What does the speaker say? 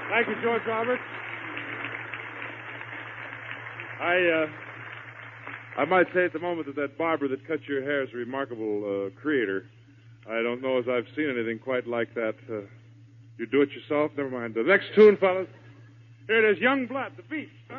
Thank you, George Roberts. I might say at the moment that barber that cut your hair is a remarkable creator. I don't know as I've seen anything quite like that. You do it yourself? Never mind. The next tune, fellas. Here it is, Young Blood, the Beast.